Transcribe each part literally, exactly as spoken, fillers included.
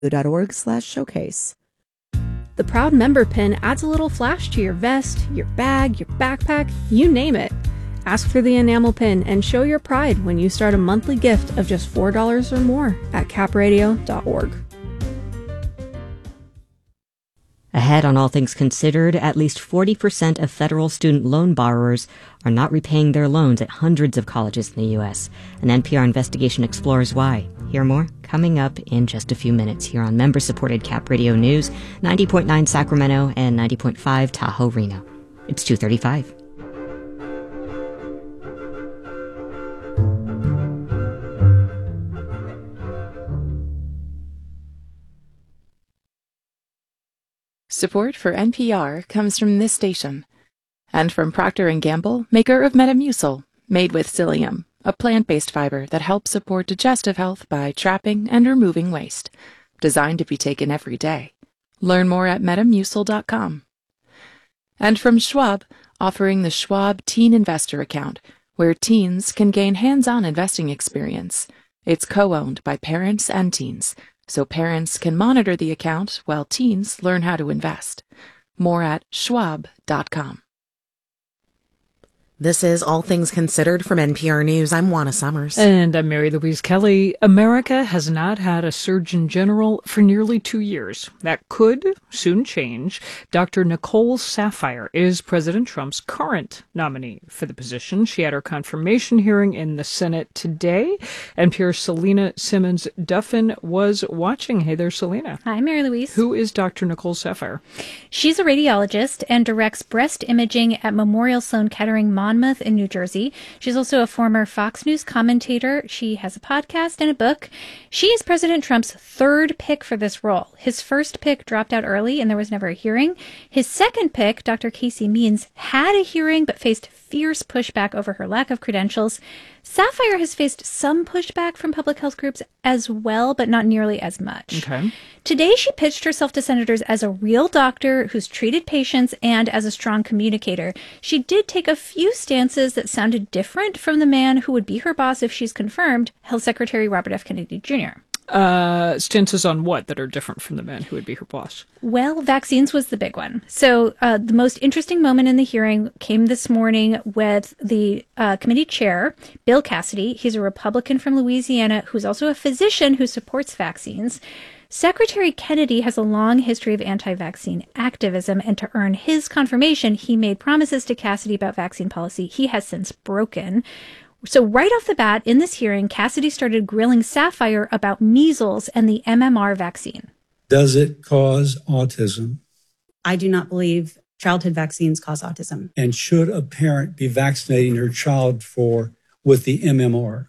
org slash showcase. The Proud Member Pin adds a little flash to your vest, your bag, your backpack, you name it. Ask for the enamel pin and show your pride when you start a monthly gift of just four dollars or more at cap radio dot org. Ahead on All Things Considered, at least forty percent of federal student loan borrowers are not repaying their loans at hundreds of colleges in the U S. An N P R investigation explores why. Hear more coming up in just a few minutes here on member-supported Cap Radio News, ninety point nine Sacramento and ninety point five Tahoe Reno. It's two thirty-five. Support for N P R comes from this station and from Procter and Gamble, maker of Metamucil, made with psyllium, a plant-based fiber that helps support digestive health by trapping and removing waste. Designed to be taken every day. Learn more at metamucil dot com. And from Schwab, offering the Schwab Teen Investor Account, where teens can gain hands-on investing experience. It's co-owned by parents and teens, so parents can monitor the account while teens learn how to invest. More at schwab dot com. This is All Things Considered from N P R News. I'm Juana Summers. And I'm Mary Louise Kelly. America has not had a Surgeon General for nearly two years. That could soon change. Doctor Nicole Saphier is President Trump's current nominee for the position. She had her confirmation hearing in the Senate today. N P R's Selena Simmons Duffin was watching. Hey there, Selena. Hi, Mary Louise. Who is Doctor Nicole Saphier? She's a radiologist and directs breast imaging at Memorial Sloan Kettering Monmouth in New Jersey. She's also a former Fox News commentator. She has a podcast and a book. She is President Trump's third pick for this role. His first pick dropped out early and there was never a hearing. His second pick, Doctor Casey Means, had a hearing but faced fierce pushback over her lack of credentials. Saphier has faced some pushback from public health groups as well, but not nearly as much. Okay. Today, she pitched herself to senators as a real doctor who's treated patients and as a strong communicator. She did take a few stances that sounded different from the man who would be her boss if she's confirmed, Health Secretary Robert F. Kennedy Junior Uh, stances on what that are different from the man who would be her boss? Well, vaccines was the big one. So uh, the most interesting moment in the hearing came this morning with the uh, committee chair, Bill Cassidy. He's a Republican from Louisiana who's also a physician who supports vaccines. Secretary Kennedy has a long history of anti-vaccine activism, and to earn his confirmation, he made promises to Cassidy about vaccine policy he has since broken. So right off the bat, in this hearing, Cassidy started grilling Saphier about measles and the M M R vaccine. Does it cause autism? I do not believe childhood vaccines cause autism. And should a parent be vaccinating her child for with the M M R?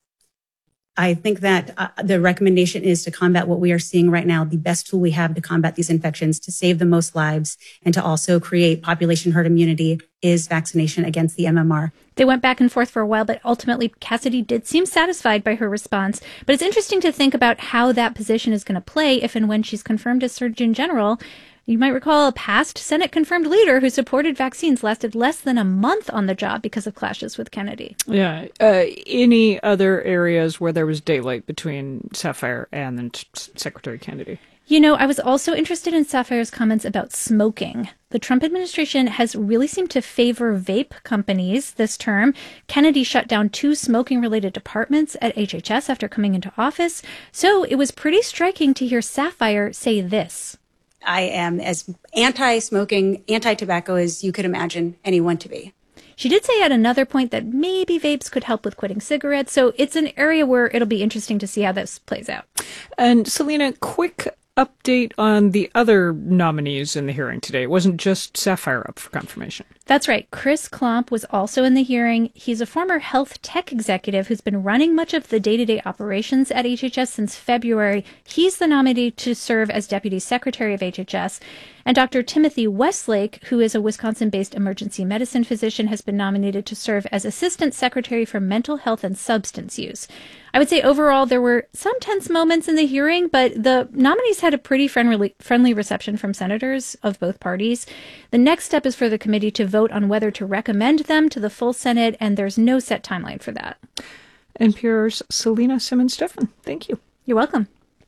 I think that uh, the recommendation is to combat what we are seeing right now, the best tool we have to combat these infections, to save the most lives, and to also create population herd immunity is vaccination against the M M R. They went back and forth for a while, but ultimately Cassidy did seem satisfied by her response. But it's interesting to think about how that position is going to play if and when she's confirmed as Surgeon General. You might recall a past Senate-confirmed leader who supported vaccines lasted less than a month on the job because of clashes with Kennedy. Yeah. Uh, any other areas where there was daylight between Saphier and then Secretary Kennedy? You know, I was also interested in Saphier's comments about smoking. The Trump administration has really seemed to favor vape companies this term. Kennedy shut down two smoking-related departments at H H S after coming into office. So it was pretty striking to hear Saphier say this. I am as anti-smoking, anti-tobacco as you could imagine anyone to be. She did say at another point that maybe vapes could help with quitting cigarettes. So it's an area where it'll be interesting to see how this plays out. And Selena, quick update on the other nominees in the hearing today. It wasn't just Saphier up for confirmation. That's right. Chris Klomp was also in the hearing. He's a former health tech executive who's been running much of the day-to-day operations at H H S since February. He's the nominee to serve as Deputy Secretary of H H S. And Doctor Timothy Westlake, who is a Wisconsin-based emergency medicine physician, has been nominated to serve as Assistant Secretary for Mental Health and Substance Use. I would say overall there were some tense moments in the hearing, but the nominees had a pretty friendly, friendly reception from senators of both parties. The next step is for the committee to vote on whether to recommend them to the full Senate, and there's no set timeline for that. N P R's Selena Simmons-Duffin, thank you. You're welcome.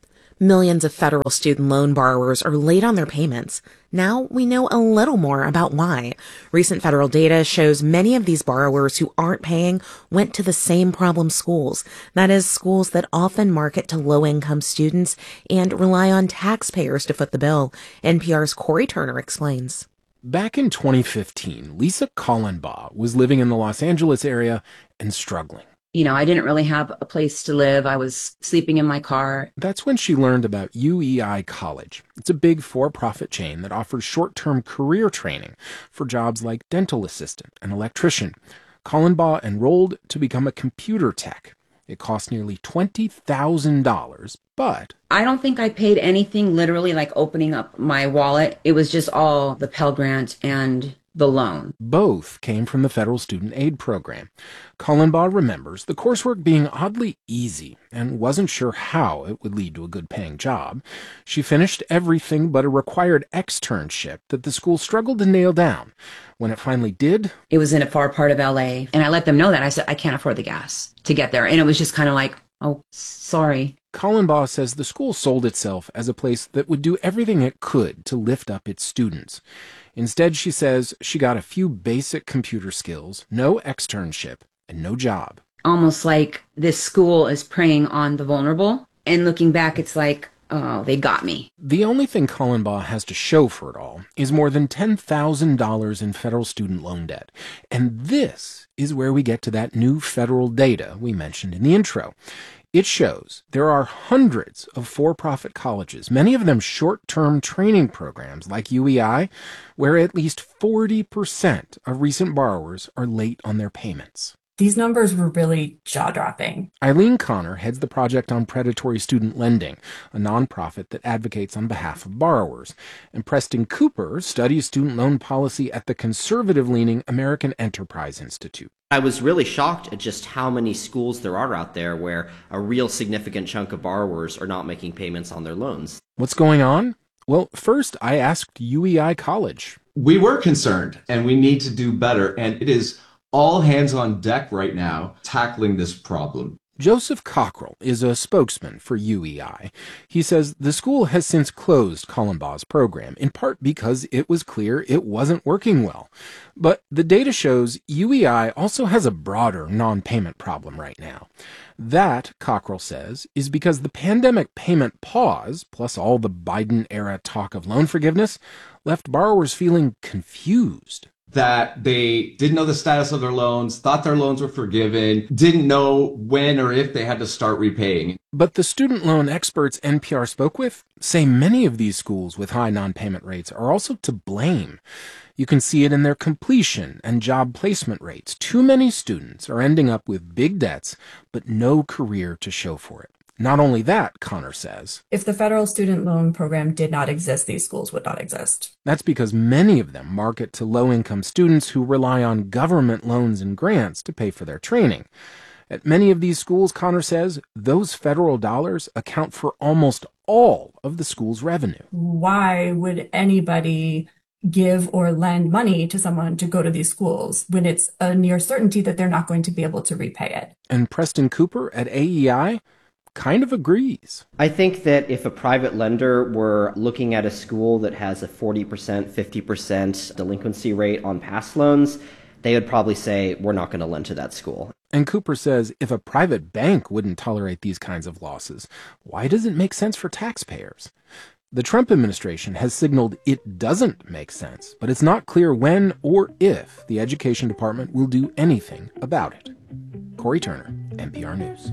Millions of federal student loan borrowers are late on their payments. Now we know a little more about why. Recent federal data shows many of these borrowers who aren't paying went to the same problem schools. That is, schools that often market to low-income students and rely on taxpayers to foot the bill. N P R's Corey Turner explains. Back in twenty fifteen, Lisa Kallenbaugh was living in the Los Angeles area and struggling. You know, I didn't really have a place to live. I was sleeping in my car. That's when she learned about U E I College. It's a big for-profit chain that offers short-term career training for jobs like dental assistant and electrician. Kallenbaugh enrolled to become a computer tech. It cost nearly twenty thousand dollars, but I don't think I paid anything literally like opening up my wallet. It was just all the Pell Grant and the loan. Both came from the federal student aid program. Kallenbaugh remembers the coursework being oddly easy and wasn't sure how it would lead to a good-paying job. She finished everything but a required externship that the school struggled to nail down. When it finally did, it was in a far part of L A, and I let them know that. I said, I can't afford the gas to get there. And it was just kind of like, oh, sorry. Kallenbaugh says the school sold itself as a place that would do everything it could to lift up its students. Instead, she says she got a few basic computer skills, no externship, and no job. Almost like this school is preying on the vulnerable. And looking back, it's like, oh, they got me. The only thing Kallenbaugh has to show for it all is more than ten thousand dollars in federal student loan debt. And this is where we get to that new federal data we mentioned in the intro. It shows there are hundreds of for-profit colleges, many of them short-term training programs like U E I, where at least forty percent of recent borrowers are late on their payments. These numbers were really jaw-dropping. Eileen Connor heads the Project on Predatory Student Lending, a nonprofit that advocates on behalf of borrowers. And Preston Cooper studies student loan policy at the conservative-leaning American Enterprise Institute. I was really shocked at just how many schools there are out there where a real significant chunk of borrowers are not making payments on their loans. What's going on? Well, first I asked U E I College. We were concerned, and we need to do better, and it is all hands on deck right now tackling this problem. Joseph Cockrell is a spokesman for U E I. He says the school has since closed Kallenbaugh's program, in part because it was clear it wasn't working well. But the data shows U E I also has a broader non-payment problem right now. That, Cockrell says, is because the pandemic payment pause, plus all the Biden-era talk of loan forgiveness, left borrowers feeling confused. That they didn't know the status of their loans, thought their loans were forgiven, didn't know when or if they had to start repaying. But the student loan experts N P R spoke with say many of these schools with high non-payment rates are also to blame. You can see it in their completion and job placement rates. Too many students are ending up with big debts, but no career to show for it. Not only that, Connor says, if the federal student loan program did not exist, these schools would not exist. That's because many of them market to low-income students who rely on government loans and grants to pay for their training. At many of these schools, Connor says, those federal dollars account for almost all of the school's revenue. Why would anybody give or lend money to someone to go to these schools when it's a near certainty that they're not going to be able to repay it? And Preston Cooper at A E I kind of agrees. I think that if a private lender were looking at a school that has a forty percent, fifty percent delinquency rate on past loans, they would probably say, we're not going to lend to that school. And Cooper says if a private bank wouldn't tolerate these kinds of losses, why does it make sense for taxpayers? The Trump administration has signaled it doesn't make sense, but it's not clear when or if the Education Department will do anything about it. Corey Turner, N P R News.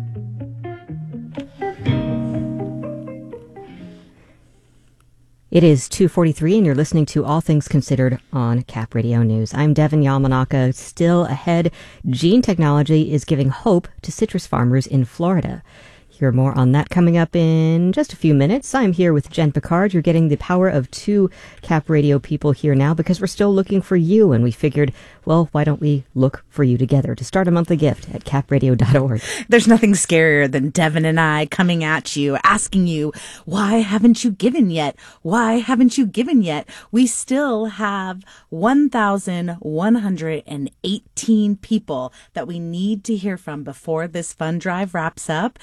It is two forty-three, and you're listening to All Things Considered on Cap Radio News. I'm Devin Yamanaka. Still ahead, gene technology is giving hope to citrus farmers in Florida. Hear more on that coming up in just a few minutes. I'm here with Jen Picard. You're getting the power of two Cap Radio people here now because we're still looking for you, and we figured, well, why don't we look for you together to start a monthly gift at cap radio dot org. There's nothing scarier than Devin and I coming at you, asking you, why haven't you given yet? Why haven't you given yet? We still have one thousand one hundred eighteen people that we need to hear from before this fund drive wraps up, and we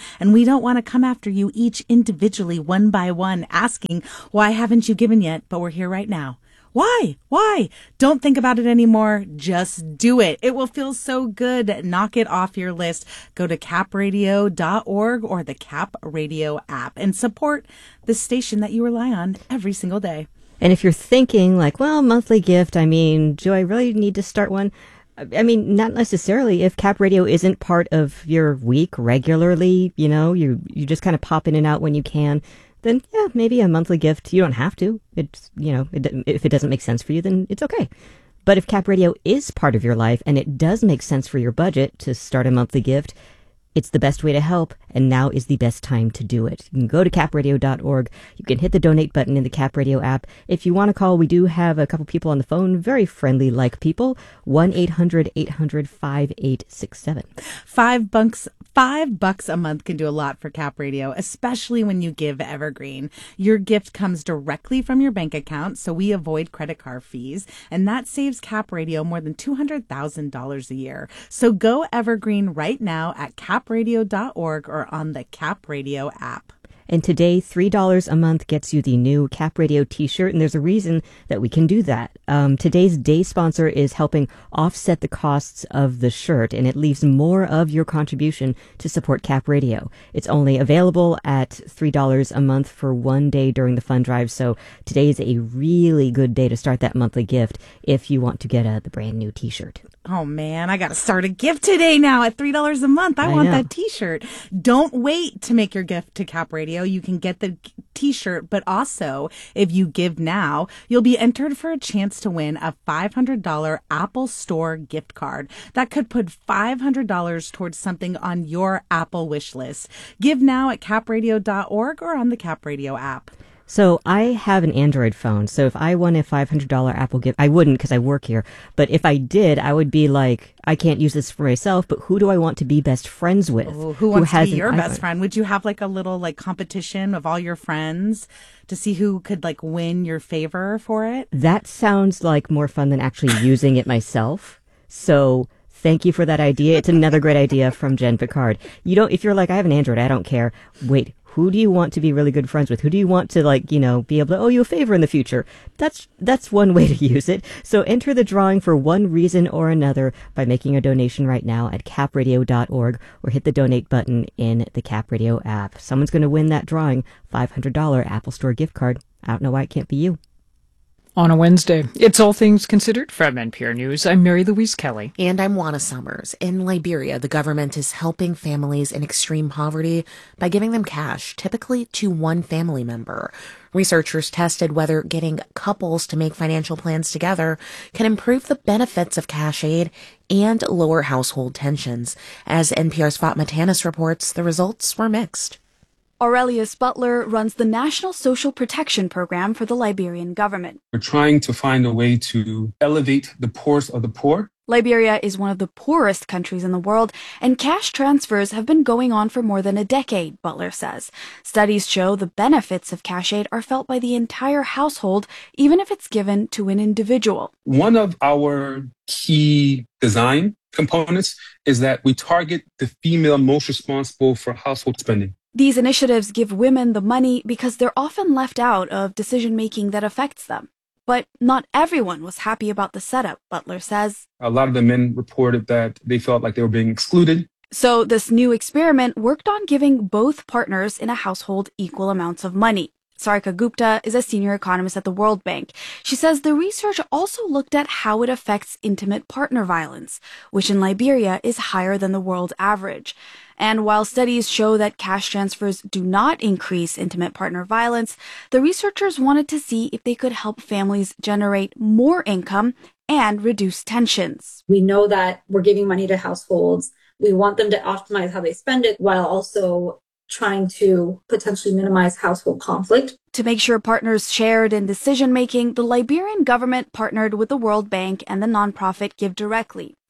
don't want to come after you each individually, one by one, asking, why haven't you given yet? But we're here right now. Why? Why? Don't think about it anymore. Just do it. It will feel so good. Knock it off your list. Go to cap radio dot org or the Cap Radio app and support the station that you rely on every single day. And if you're thinking like, well, monthly gift, I mean, do I really need to start one? I mean, not necessarily. If Cap Radio isn't part of your week regularly, you know, you, you just kind of pop in and out when you can, then yeah, maybe a monthly gift. You don't have to. It's, you know, it, if it doesn't make sense for you, then it's okay. But if Cap Radio is part of your life and it does make sense for your budget to start a monthly gift, it's the best way to help, and now is the best time to do it. You can go to cap radio dot org. You can hit the donate button in the Cap Radio app. If you want to call, we do have a couple people on the phone, very friendly like people, one eight hundred eight hundred five eight six seven. Five bucks, five bucks a month can do a lot for Cap Radio, especially when you give Evergreen. Your gift comes directly from your bank account, so we avoid credit card fees, and that saves Cap Radio more than two hundred thousand dollars a year. So go Evergreen right now at cap radio dot org or on the Cap Radio app. And today, three dollars a month gets you the new Cap Radio t-shirt, and there's a reason that we can do that. Um, today's day sponsor is helping offset the costs of the shirt, and it leaves more of your contribution to support Cap Radio. It's only available at three dollars a month for one day during the fund drive, so today is a really good day to start that monthly gift if you want to get a, the brand new t-shirt. Oh man, I got to start a gift today now at three dollars a month. I, I want know. that t-shirt. Don't wait to make your gift to Cap Radio. You can get the t-shirt, but also if you give now, you'll be entered for a chance to win a five hundred dollars Apple Store gift card. That could put five hundred dollars towards something on your Apple wish list. Give now at cap radio dot org or on the Cap Radio app. So I have an Android phone, so if I won a five hundred dollars Apple gift, I wouldn't because I work here, but if I did, I would be like, I can't use this for myself, but who do I want to be best friends with? Ooh, who wants who to be an your iPhone? best friend? Would you have like a little like competition of all your friends to see who could like win your favor for it? That sounds like more fun than actually using it myself. So thank you for that idea. It's another great idea from Jen Picard. You don't, if you're like, I have an Android, I don't care. Wait, who do you want to be really good friends with? Who do you want to, like, you know, be able to owe you a favor in the future? That's that's one way to use it. So enter the drawing for one reason or another by making a donation right now at cap radio dot org or hit the donate button in the Cap Radio app. Someone's going to win that drawing, five hundred dollars Apple Store gift card. I don't know why it can't be you. On a Wednesday, it's All Things Considered from N P R News. I'm Mary Louise Kelly. And I'm Juana Summers. In Liberia, the government is helping families in extreme poverty by giving them cash, typically to one family member. Researchers tested whether getting couples to make financial plans together can improve the benefits of cash aid and lower household tensions. As N P R's Fatma Tanis reports, the results were mixed. Aurelius Butler runs the National Social Protection Program for the Liberian government. We're trying to find a way to elevate the poorest of the poor. Liberia is one of the poorest countries in the world, and cash transfers have been going on for more than a decade, Butler says. Studies show the benefits of cash aid are felt by the entire household, even if it's given to an individual. One of our key design components is that we target the female most responsible for household spending. These initiatives give women the money because they're often left out of decision-making that affects them. But not everyone was happy about the setup, Butler says. A lot of the men reported that they felt like they were being excluded. So this new experiment worked on giving both partners in a household equal amounts of money. Sarika Gupta is a senior economist at the World Bank. She says the research also looked at how it affects intimate partner violence, which in Liberia is higher than the world average. And while studies show that cash transfers do not increase intimate partner violence, the researchers wanted to see if they could help families generate more income and reduce tensions. We know that we're giving money to households. We want them to optimize how they spend it while also trying to potentially minimize household conflict. To make sure partners shared in decision-making, the Liberian government partnered with the World Bank and the nonprofit Give Directly.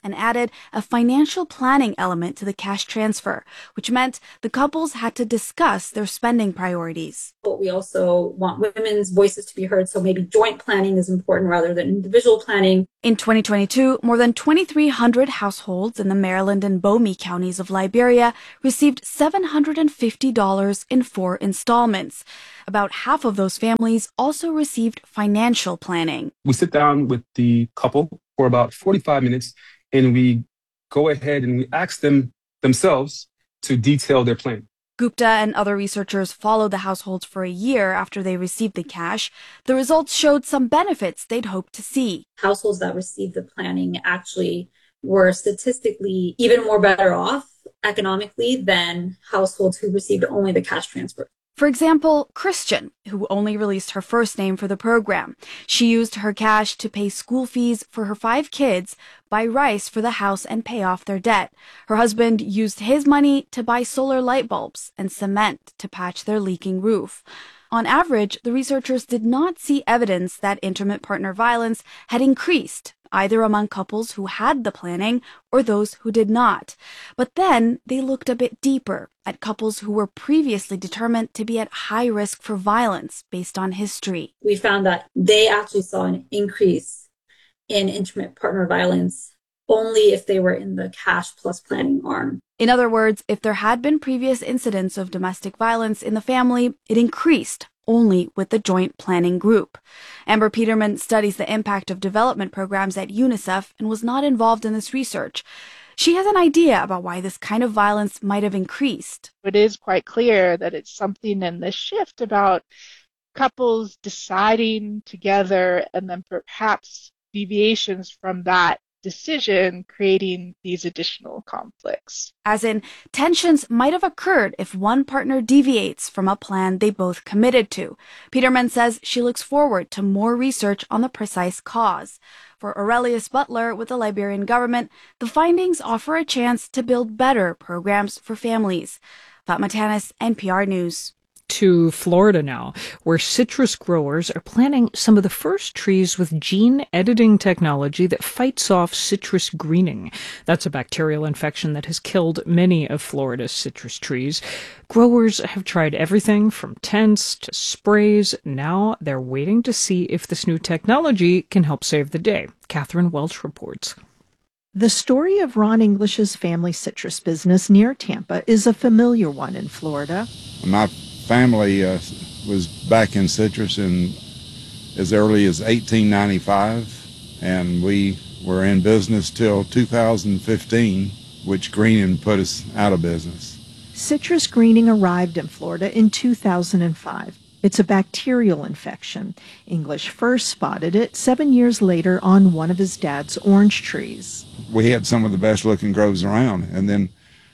and added a financial planning element to the cash transfer, which meant the couples had to discuss their spending priorities. But we also want women's voices to be heard, so maybe joint planning is important rather than individual planning. In twenty twenty-two, more than twenty-three hundred households in the Maryland and Bomi counties of Liberia received seven hundred fifty dollars in four installments. About half of those families also received financial planning. We sit down with the couple for about forty-five minutes and we go ahead and we ask them themselves to detail their plan. Gupta and other researchers followed the households for a year after they received the cash. The results showed some benefits they'd hoped to see. Households that received the planning actually were statistically even more better off economically than households who received only the cash transfer. For example, Christian, who only released her first name for the program. She used her cash to pay school fees for her five kids, buy rice for the house, and pay off their debt. Her husband used his money to buy solar light bulbs and cement to patch their leaking roof. On average, the researchers did not see evidence that intimate partner violence had increased, either among couples who had the planning or those who did not. But then they looked a bit deeper at couples who were previously determined to be at high risk for violence based on history. We found that they actually saw an increase in intimate partner violence only if they were in the cash plus planning arm. In other words, if there had been previous incidents of domestic violence in the family, it increased only with the joint planning group. Amber Peterman studies the impact of development programs at UNICEF and was not involved in this research. She has an idea about why this kind of violence might have increased. It is quite clear that it's something in the shift about couples deciding together and then perhaps deviations from that decision creating these additional conflicts. As in, tensions might have occurred if one partner deviates from a plan they both committed to. Peterman says she looks forward to more research on the precise cause. For Aurelius Butler with the Liberian government, the findings offer a chance to build better programs for families. Fatma Tanis, N P R News. To Florida now, where citrus growers are planting some of the first trees with gene editing technology that fights off citrus greening. That's a bacterial infection that has killed many of Florida's citrus trees. Growers have tried everything from tents to sprays. Now they're waiting to see if this new technology can help save the day. Catherine Welch reports. The story of Ron English's family citrus business near Tampa is a familiar one in Florida. My family uh, was back in citrus in as early as eighteen ninety-five, and we were in business till two thousand fifteen, which greening put us out of business. Citrus greening arrived in Florida in two thousand five. It's a bacterial infection. English first spotted it seven years later on one of his dad's orange trees. We had some of the best looking groves around, and then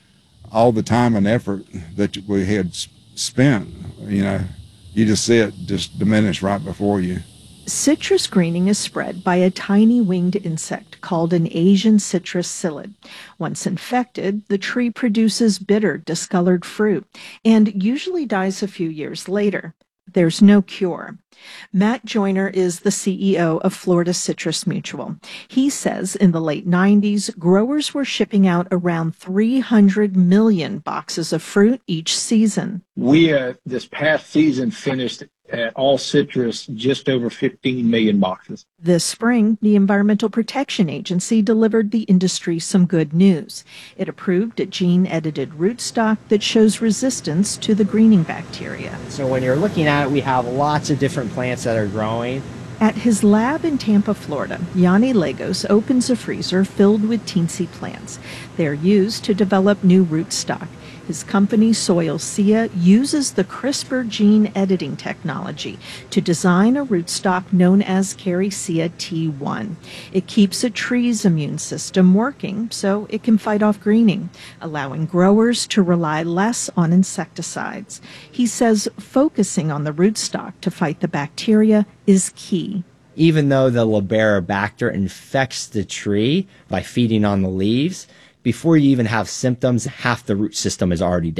all the time and effort that we had spent, you know, you just see it just diminish right before you. Citrus greening is spread by a tiny winged insect called an Asian citrus psyllid. Once infected, the tree produces bitter, discolored fruit and usually dies a few years later. There's no cure. Matt Joyner is the C E O of Florida Citrus Mutual. He says in the late nineties, growers were shipping out around three hundred million boxes of fruit each season. We, uh, this past season, finished at all citrus just over fifteen million boxes. This spring, the Environmental Protection Agency delivered the industry some good news. It approved a gene-edited rootstock that shows resistance to the greening bacteria. So when you're looking at it, we have lots of different plants that are growing. At his lab in Tampa, Florida, Yanni Lagos opens a freezer filled with teensy plants. They're used to develop new rootstock. His company, Soilsia, uses the CRISPR gene editing technology to design a rootstock known as Caricia T one. It keeps a tree's immune system working so it can fight off greening, allowing growers to rely less on insecticides. He says focusing on the rootstock to fight the bacteria is key. Even though the Liberibacter infects the tree by feeding on the leaves, before you even have symptoms, half the root system is already dead.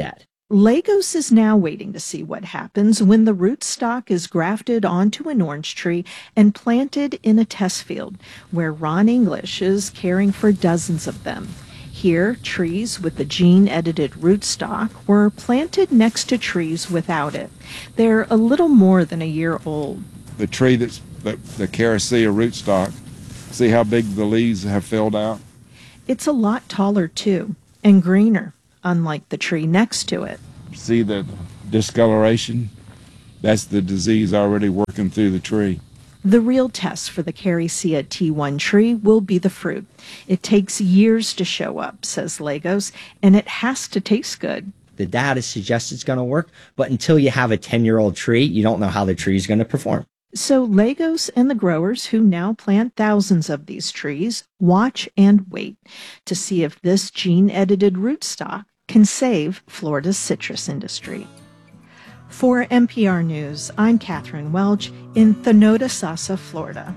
Lagos is now waiting to see what happens when the rootstock is grafted onto an orange tree and planted in a test field, where Ron English is caring for dozens of them. Here, trees with the gene-edited rootstock were planted next to trees without it. They're a little more than a year old. The tree that's the, the Caricia rootstock, see how big the leaves have filled out? It's a lot taller, too, and greener, unlike the tree next to it. See the discoloration? That's the disease already working through the tree. The real test for the Caricia T one tree will be the fruit. It takes years to show up, says Lagos, and it has to taste good. The data suggests it's going to work, but until you have a ten-year-old tree, you don't know how the tree is going to perform. So Lagos and the growers who now plant thousands of these trees watch and wait to see if this gene-edited rootstock can save Florida's citrus industry. For N P R News, I'm Catherine Welch in Thanodasasa, Florida.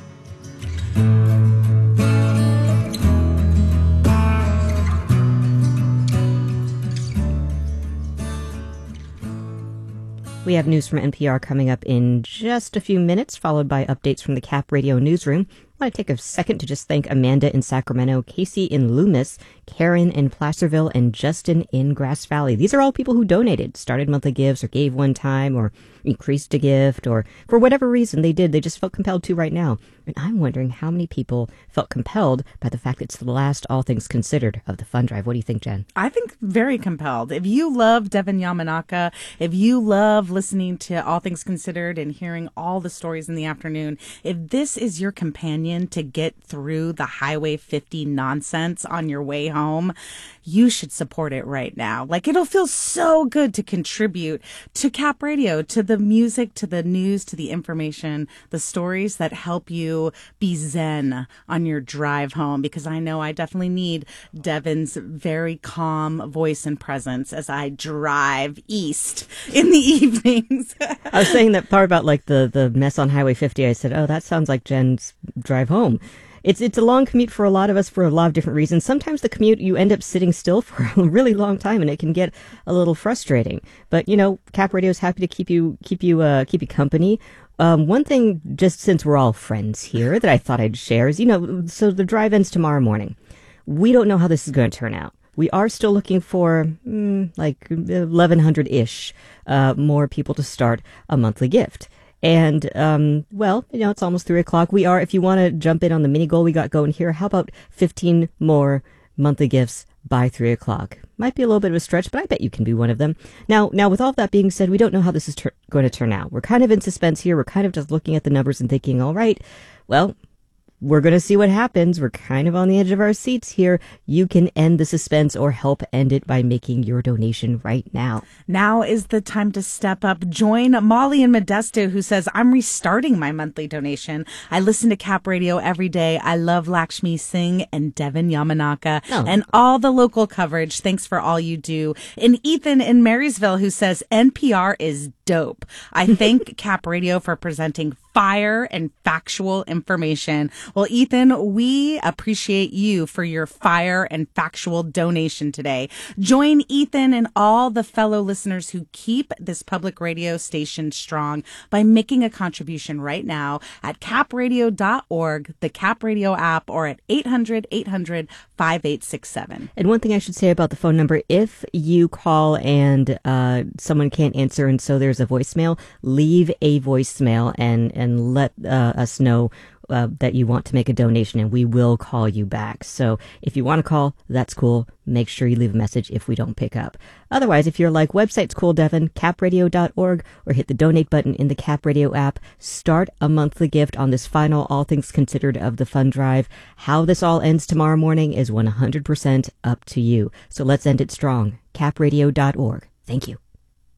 We have news from N P R coming up in just a few minutes, followed by updates from the Cap Radio newsroom. I want to take a second to just thank Amanda in Sacramento, Casey in Loomis, Karen in Placerville, and Justin in Grass Valley. These are all people who donated, started monthly gifts, or gave one time, or increased a gift, or for whatever reason they did, they just felt compelled to right now. And I'm wondering how many people felt compelled by the fact that it's the last All Things Considered of the Fund Drive. What do you think, Jen? I think very compelled. If you love Devin Yamanaka, if you love listening to All Things Considered and hearing all the stories in the afternoon, if this is your companion to get through the Highway fifty nonsense on your way home, you should support it right now. Like, it'll feel so good to contribute to Cap Radio, to the music, to the news, to the information, the stories that help you be zen on your drive home, because I know I definitely need Devin's very calm voice and presence as I drive east in the evenings. I was saying that part about like the, the mess on Highway fifty. I said, oh, that sounds like Jen's drive home. It's it's a long commute for a lot of us for a lot of different reasons. Sometimes the commute, you end up sitting still for a really long time, and it can get a little frustrating. But, you know, Cap Radio is happy to keep you keep you uh, keep you company. Um, one thing, just since we're all friends here, that I thought I'd share is, you know, so the drive ends tomorrow morning. We don't know how this is going to turn out. We are still looking for mm, like eleven hundred-ish uh, more people to start a monthly gift. And, um, well, you know, it's almost three o'clock. We are, if you want to jump in on the mini goal we got going here, how about fifteen more monthly gifts by three o'clock? Might be a little bit of a stretch, but I bet you can be one of them. Now, now, with all of that being said, we don't know how this is ter- going to turn out. We're kind of in suspense here. We're kind of just looking at the numbers and thinking, all right, well, we're going to see what happens. We're kind of on the edge of our seats here. You can end the suspense or help end it by making your donation right now. Now is the time to step up. Join Molly in Modesto, who says, I'm restarting my monthly donation. I listen to Cap Radio every day. I love Lakshmi Singh and Devin Yamanaka oh. and all the local coverage. Thanks for all you do. And Ethan in Marysville, who says, N P R is dope. I thank Cap Radio for presenting fire and factual information. Well, Ethan, we appreciate you for your fire and factual donation today. Join Ethan and all the fellow listeners who keep this public radio station strong by making a contribution right now at cap radio dot org, the Cap Radio app, or at eight hundred, eight hundred, five eight six seven. And one thing I should say about the phone number, if you call and uh, someone can't answer and so there's a voicemail, leave a voicemail and, and let uh, us know uh, that you want to make a donation, and we will call you back. So if you want to call, that's cool. Make sure you leave a message if we don't pick up. Otherwise, if you're like, website's cool, Devin, cap radio dot org, or hit the donate button in the Cap Radio app, start a monthly gift on this final All Things Considered of the Fund Drive. How this all ends tomorrow morning is one hundred percent up to you. So let's end it strong. cap radio dot org. Thank you.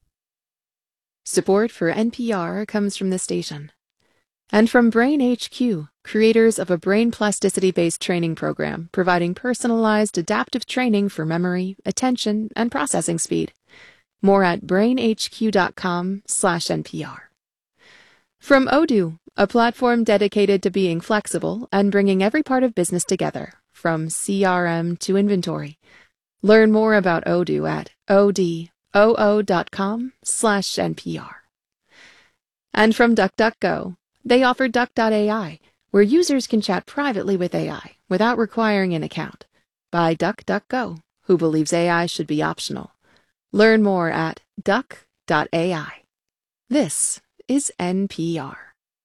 Support for N P R comes from the station. And from Brain H Q, creators of a brain plasticity-based training program providing personalized adaptive training for memory, attention, and processing speed. More at brain h q dot com slash N P R. From Odoo, a platform dedicated to being flexible and bringing every part of business together, from C R M to inventory. Learn more about Odoo at o d oo.com slash NPR. And from DuckDuckGo, they offer Duck dot A I, where users can chat privately with A I without requiring an account. By DuckDuckGo, who believes A I should be optional. Learn more at duck dot A I. This is N P R.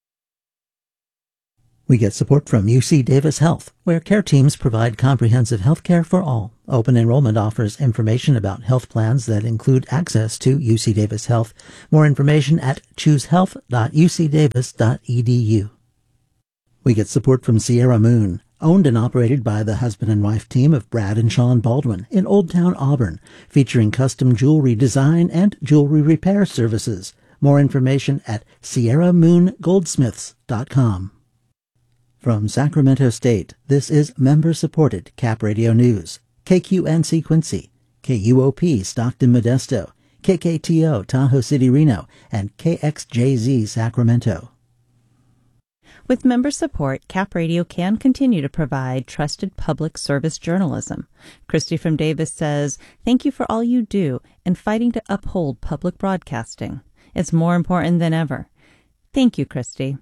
We get support from U C Davis Health, where care teams provide comprehensive health care for all. Open enrollment offers information about health plans that include access to U C Davis Health. More information at choose health dot u c davis dot e d u. We get support from Sierra Moon, owned and operated by the husband and wife team of Brad and Sean Baldwin in Old Town Auburn, featuring custom jewelry design and jewelry repair services. More information at sierra moon goldsmiths dot com. From Sacramento State, this is member-supported Cap Radio News. K Q N C Quincy, K U O P Stockton Modesto, K K T O Tahoe City Reno, and K X J Z Sacramento. With member support, Cap Radio can continue to provide trusted public service journalism. Christy from Davis says, "Thank you for all you do in fighting to uphold public broadcasting. It's more important than ever." Thank you, Christy.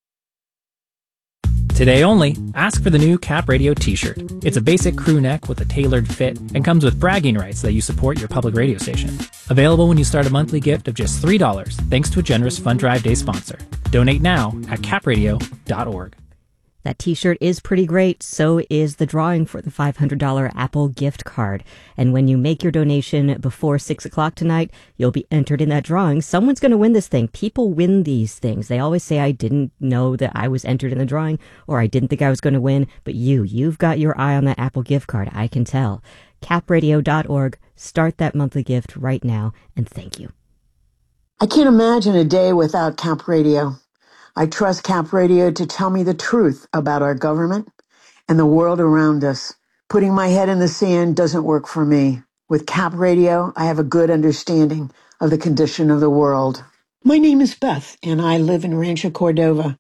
Today only, ask for the new Cap Radio t-shirt. It's a basic crew neck with a tailored fit and comes with bragging rights that you support your public radio station. Available when you start a monthly gift of just three dollars, thanks to a generous Fund Drive Day sponsor. Donate now at cap radio dot org. That t-shirt is pretty great. So is the drawing for the five hundred dollars Apple gift card. And when you make your donation before six o'clock tonight, you'll be entered in that drawing. Someone's going to win this thing. People win these things. They always say, I didn't know that I was entered in the drawing, or I didn't think I was going to win. But you, you've got your eye on that Apple gift card. I can tell. cap radio dot org. Start that monthly gift right now. And thank you. I can't imagine a day without Cap Radio. I trust Cap Radio to tell me the truth about our government and the world around us. Putting my head in the sand doesn't work for me. With Cap Radio, I have a good understanding of the condition of the world. My name is Beth, and I live in Rancho Cordova.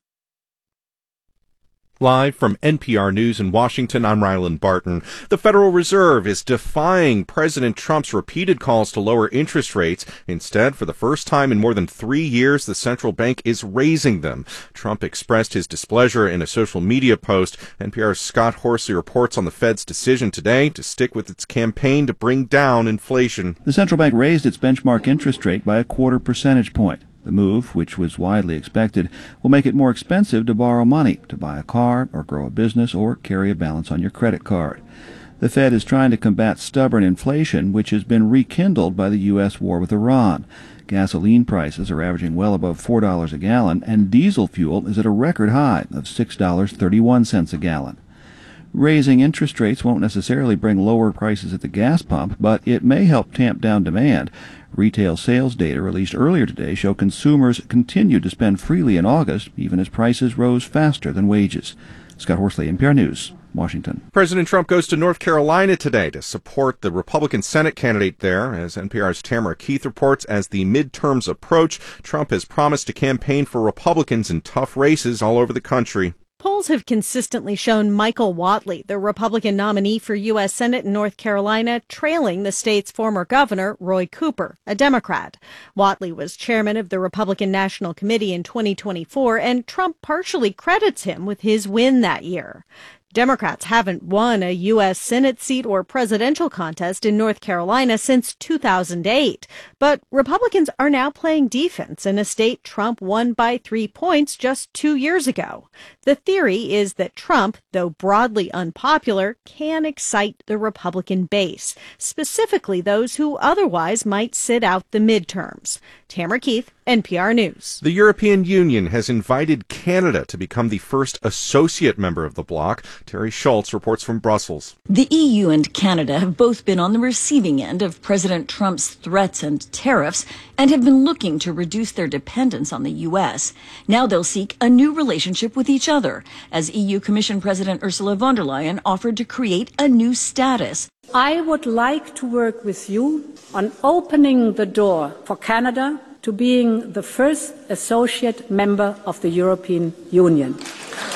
Live from N P R News in Washington, I'm Ryland Barton. The Federal Reserve is defying President Trump's repeated calls to lower interest rates. Instead, for the first time in more than three years, the central bank is raising them. Trump expressed his displeasure in a social media post. N P R's Scott Horsley reports on the Fed's decision today to stick with its campaign to bring down inflation. The central bank raised its benchmark interest rate by a quarter percentage point. The move, which was widely expected, will make it more expensive to borrow money, to buy a car, or grow a business, or carry a balance on your credit card. The Fed is trying to combat stubborn inflation, which has been rekindled by the U S war with Iran. Gasoline prices are averaging well above four dollars a gallon, and diesel fuel is at a record high of six dollars and thirty-one cents a gallon. Raising interest rates won't necessarily bring lower prices at the gas pump, but it may help tamp down demand. Retail sales data released earlier today show consumers continued to spend freely in August, even as prices rose faster than wages. Scott Horsley, N P R News, Washington. President Trump goes to North Carolina today to support the Republican Senate candidate there. As N P R's Tamara Keith reports, as the midterms approach, Trump has promised to campaign for Republicans in tough races all over the country. Polls have consistently shown Michael Whatley, the Republican nominee for U S Senate in North Carolina, trailing the state's former governor, Roy Cooper, a Democrat. Whatley was chairman of the Republican National Committee in twenty twenty-four, and Trump partially credits him with his win that year. Democrats haven't won a U S Senate seat or presidential contest in North Carolina since two thousand eight. But Republicans are now playing defense in a state Trump won by three points just two years ago. The theory is that Trump, though broadly unpopular, can excite the Republican base, specifically those who otherwise might sit out the midterms. Tamara Keith, N P R News. The European Union has invited Canada to become the first associate member of the bloc. Terry Schultz reports from Brussels. The E U and Canada have both been on the receiving end of President Trump's threats and tariffs and have been looking to reduce their dependence on the U S. Now they'll seek a new relationship with each other, as E U Commission President Ursula von der Leyen offered to create a new status. I would like to work with you on opening the door for Canada to being the first associate member of the European Union.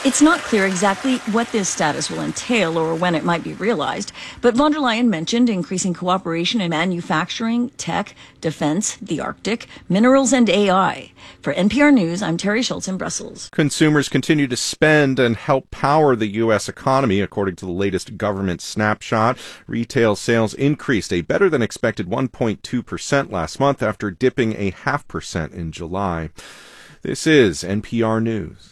It's not clear exactly what this status will entail or when it might be realized, but von der Leyen mentioned increasing cooperation in manufacturing, tech, defense, the Arctic, minerals, and A I. For N P R News, I'm Terry Schultz in Brussels. Consumers continue to spend and help power the U S economy. According to the latest government snapshot, retail sales increased a better than expected one point two percent last month after dipping a half percent in July. This is N P R News.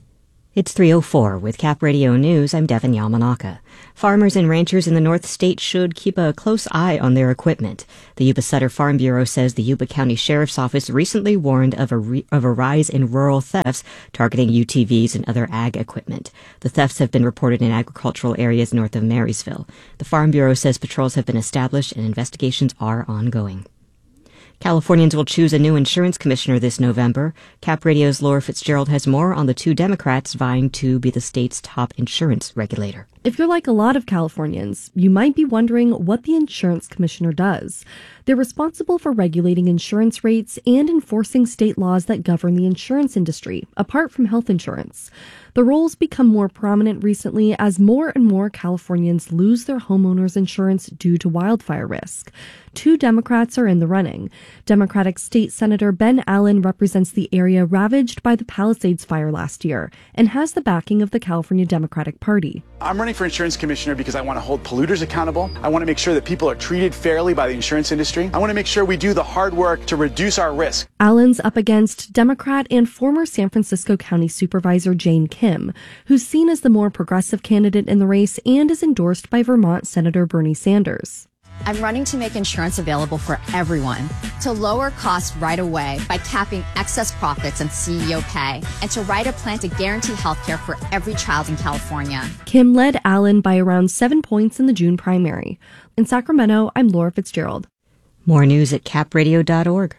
It's three oh four with Cap Radio News. I'm Devin Yamanaka. Farmers and ranchers in the North State should keep a close eye on their equipment. The Yuba Sutter Farm Bureau says the Yuba County Sheriff's Office recently warned of a re- of a rise in rural thefts targeting U T Vs and other ag equipment. The thefts have been reported in agricultural areas north of Marysville. The Farm Bureau says patrols have been established and investigations are ongoing. Californians will choose a new insurance commissioner this November. Cap Radio's Laura Fitzgerald has more on the two Democrats vying to be the state's top insurance regulator. If you're like a lot of Californians, you might be wondering what the insurance commissioner does. They're responsible for regulating insurance rates and enforcing state laws that govern the insurance industry, apart from health insurance. The roles become more prominent recently as more and more Californians lose their homeowners insurance due to wildfire risk. Two Democrats are in the running. Democratic State Senator Ben Allen represents the area ravaged by the Palisades fire last year and has the backing of the California Democratic Party. I'm running for insurance commissioner because I want to hold polluters accountable. I want to make sure that people are treated fairly by the insurance industry. I want to make sure we do the hard work to reduce our risk. Allen's up against Democrat and former San Francisco County Supervisor Jane Kim, who's seen as the more progressive candidate in the race and is endorsed by Vermont Senator Bernie Sanders. I'm running to make insurance available for everyone, to lower costs right away by capping excess profits and C E O pay, and to write a plan to guarantee health care for every child in California. Kim led Allen by around seven points in the June primary. In Sacramento, I'm Laura Fitzgerald. More news at cap radio dot org.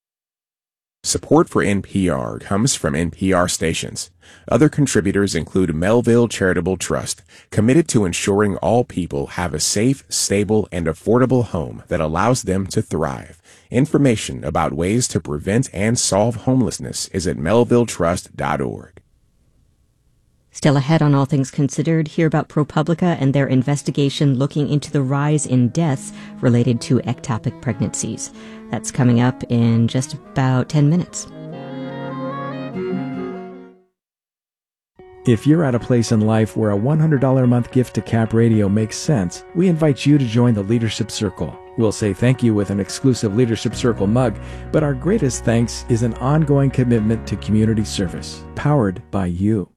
Support for N P R comes from N P R stations. Other contributors include Melville Charitable Trust, committed to ensuring all people have a safe, stable, and affordable home that allows them to thrive. Information about ways to prevent and solve homelessness is at melville trust dot org. Still ahead on All Things Considered, hear about ProPublica and their investigation looking into the rise in deaths related to ectopic pregnancies. That's coming up in just about ten minutes. If you're at a place in life where a one hundred dollars a month gift to Cap Radio makes sense, we invite you to join the Leadership Circle. We'll say thank you with an exclusive Leadership Circle mug, but our greatest thanks is an ongoing commitment to community service, powered by you.